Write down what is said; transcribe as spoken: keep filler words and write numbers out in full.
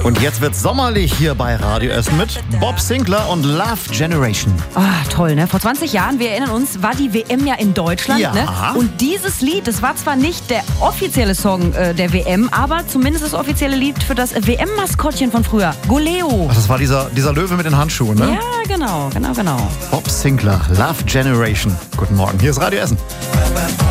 Und jetzt wird's sommerlich hier bei Radio Essen mit Bob Sinclar und Love Generation. Ah, toll, ne? Vor zwanzig Jahren, wir erinnern uns, war die W M ja in Deutschland. Ja. Ne? Und dieses Lied, das war zwar nicht der offizielle Song äh, der W M, aber zumindest das offizielle Lied für das W M-Maskottchen von früher, Goleo. Ach, das war dieser, dieser Löwe mit den Handschuhen, ne? Ja, genau, genau, genau. Bob Sinclar, Love Generation. Guten Morgen, hier ist Radio Essen.